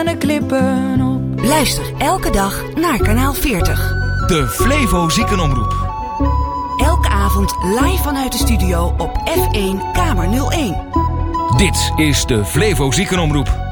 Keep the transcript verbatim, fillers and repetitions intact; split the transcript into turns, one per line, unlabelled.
de klippen op.
Luister elke dag naar kanaal veertig.
De Flevo Ziekenomroep.
Elke avond live vanuit de studio op F één Kamer nul één.
Dit is de Flevo Ziekenomroep.